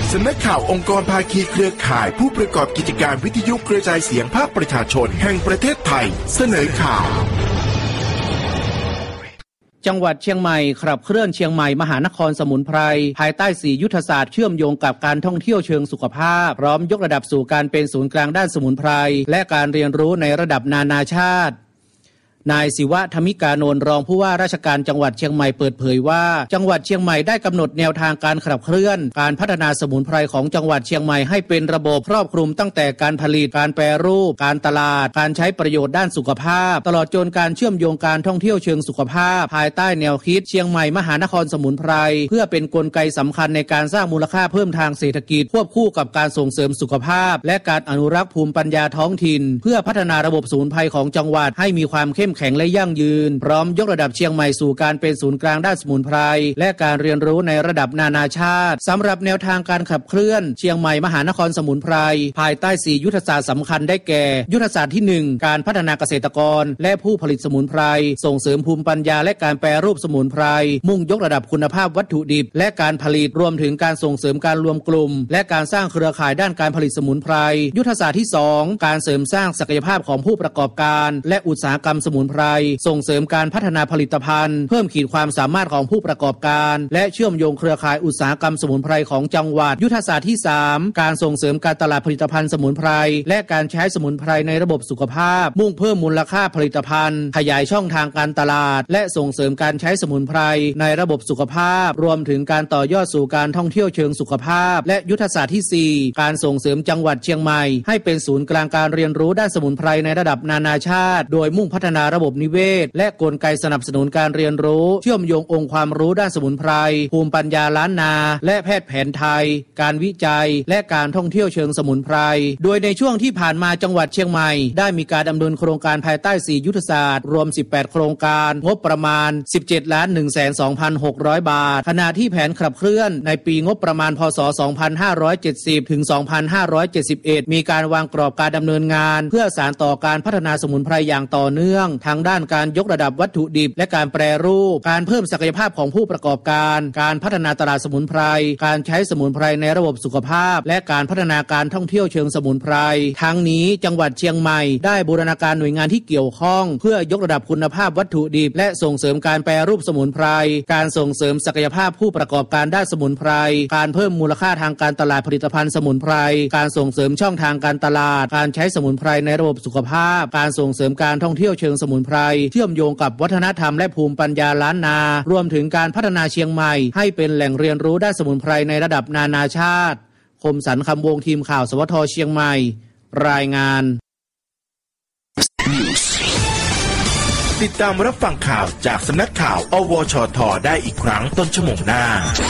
สำนักข่าวองค์กรภาคีเครือข่ายผู้ประกอบกิจการวิทยุกระจายเสียงภาคประชาชนแห่งประเทศไทยเสนอข่าวจังหวัดเชียงใหม่ขับเคลื่อนเชียงใหม่มหานครสมุนไพรภายใต้4ยุทธศาสตร์เชื่อมโยงกับการท่องเที่ยวเชิงสุขภาพพร้อมยกระดับสู่การเป็นศูนย์กลางด้านสมุนไพรและการเรียนรู้ในระดับนานาชาตินายศิวะธมิกานนท์รองผู้ว่าราชการจังหวัดเชียงใหม่เปิดเผยว่าจังหวัดเชียงใหม่ได้กำหนดแนวทางการขับเคลื่อนการพัฒนาสมุนไพรของจังหวัดเชียงใหม่ให้เป็นระบบครอบคลุมตั้งแต่การผลิตการแปรรูปการตลาดการใช้ประโยชน์ด้านสุขภาพตลอดจนการเชื่อมโยงการท่องเที่ยวเชิงสุขภาพภายใต้แนวคิดเชียงใหม่มหานครสมุนไพรเพื่อเป็นกลไกสำคัญในการสร้างมูลค่าเพิ่มทางเศรษฐกิจควบคู่กับการส่งเสริมสุขภาพและการอนุรักษ์ภูมิปัญญาท้องถิ่นเพื่อพัฒนาระบบสมุนไพรของจังหวัดให้มีความเข้มแข็งและยั่งยืนพร้อมยกระดับเชียงใหม่สู่การเป็นศูนย์กลางด้านสมุนไพรและการเรียนรู้ในระดับนานาชาติสำหรับแนวทางการขับเคลื่อนเชียงใหม่มหานครสมุนไพรภายใต้4ยุทธศาสตร์สำคัญได้แก่ยุทธศาสตร์ที่1การพัฒนาเกษตรกรและผู้ผลิตสมุนไพรส่งเสริมภูมิปัญญาและการแปรรูปสมุนไพรมุ่งยกระดับคุณภาพวัตถุดิบและการผลิตรวมถึงการส่งเสริมการรวมกลุ่มและการสร้างเครือข่ายด้านการผลิตสมุนไพรยุทธศาสตร์ที่2การเสริมสร้างศักยภาพของผู้ประกอบการและอุตสาหกรรมสมุนไพรส่งเสริมการพัฒนาผลิตภัณฑ์เพิ่มขีดความสามารถของผู้ประกอบการและเชื่อมโยงเครือข่ายอุตสาหกรรมสมุนไพรของจังหวัดยุทธศาสตร์ที่3การส่งเสริมการตลาดผลิตภัณฑ์สมุนไพรและการใช้สมุนไพรในระบบสุขภาพมุ่งเพิ่มมูลค่าผลิตภัณฑ์ขยายช่องทางการตลาดและส่งเสริมการใช้สมุนไพรในระบบสุขภาพรวมถึงการต่อยอดสู่การท่องเที่ยวเชิงสุขภาพและยุทธศาสตร์ที่4การส่งเสริมจังหวัดเชียงใหม่ให้เป็นศูนย์กลางการเรียนรู้ด้านสมุนไพรในระดับนานาชาติโดยมุ่งพัฒนาระบบนิเวศและกลไกสนับสนุนการเรียนรู้เชื่อมโยงองค์ความรู้ด้านสมุนไพรภูมิปัญญาล้านนาและแพทย์แผนไทยการวิจัยและการท่องเที่ยวเชิงสมุนไพรโดยในช่วงที่ผ่านมาจังหวัดเชียงใหม่ได้มีการดำเนินโครงการภายใต้4ยุทธศาสตร์รวม18โครงการงบประมาณ 17,112,600 บาทขณะที่แผนขับเคลื่อนในปีงบประมาณพศ 2570 ถึง 2571 มีการวางกรอบการดำเนินงานเพื่อสานต่อการพัฒนาสมุนไพรอย่างต่อเนื่องทั้งด้านการยกระดับวัตถุดิบและการแปรรูปการเพิ่มศักยภาพของผู้ประกอบการการพัฒนาตลาดสมุนไพรการใช้สมุนไพรในระบบสุขภาพและการพัฒนาการท่องเที่ยวเชิงสมุนไพรทั้งนี้จังหวัดเชียงใหม่ได้บูรณาการหน่วยงานที่เกี่ยวข้องเพื่อยกระดับคุณภาพวัตถุดิบและส่งเสริมการแปรรูปสมุนไพรการส่งเสริมศักยภาพผู้ประกอบการด้านสมุนไพรการเพิ่มมูลค่าทางการตลาดผลิตภัณฑ์สมุนไพรการส่งเสริมช่องทางการตลาดการใช้สมุนไพรในระบบสุขภาพการส่งเสริมการท่องเที่ยวเชิงสมุนไพรเชื่อมโยงกับวัฒนธรรมและภูมิปัญญาล้านนารวมถึงการพัฒนาเชียงใหม่ให้เป็นแหล่งเรียนรู้ด้านสมุนไพรในระดับนานาชาติคมสันต์คำวงทีมข่าวสวทเชียงใหม่รายงานติดตามรับฟังข่าวจากสำนักข่าวอวชท.ได้อีกครั้งต้นชั่วโมงหน้า